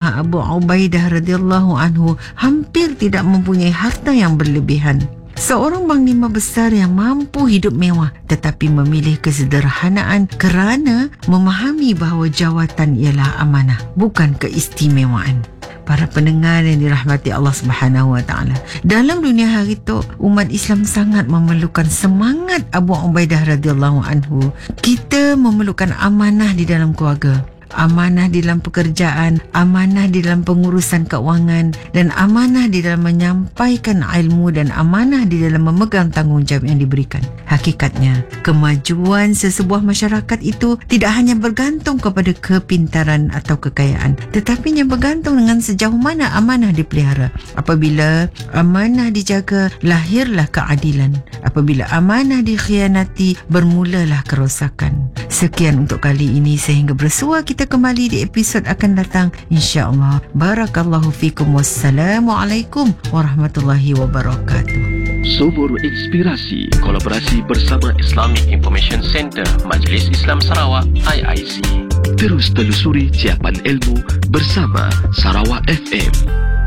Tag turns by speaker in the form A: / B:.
A: bernama Abu Ubaidah radhiyallahu anhu hampir tidak mempunyai harta yang berlebihan. Seorang panglima besar yang mampu hidup mewah tetapi memilih kesederhanaan kerana memahami bahawa jawatan ialah amanah, bukan keistimewaan. Para pendengar yang dirahmati Allah Subhanahu Wa Taala, dalam dunia hari itu umat Islam sangat memerlukan semangat Abu Ubaidah radhiyallahu anhu. Kita memerlukan amanah di dalam keluarga, amanah di dalam pekerjaan, amanah di dalam pengurusan keuangan, dan amanah di dalam menyampaikan ilmu, dan amanah di dalam memegang tanggungjawab yang diberikan. Hakikatnya, kemajuan sesebuah masyarakat itu tidak hanya bergantung kepada kepintaran atau kekayaan, tetapi yang bergantung dengan sejauh mana amanah dipelihara. Apabila amanah dijaga, lahirlah keadilan. Apabila amanah dikhianati, bermulalah kerosakan. Sekian untuk kali ini, sehingga bersua kita kembali di episod akan datang, insya-Allah. Barakallahu fikum. Wassalamualaikum warahmatullahi wabarakatuh.
B: Sumber Inspirasi, kolaborasi bersama Islamic Information Center Majlis Islam Sarawak IIC. Terus telusuri ciapan ilmu bersama Sarawak FM.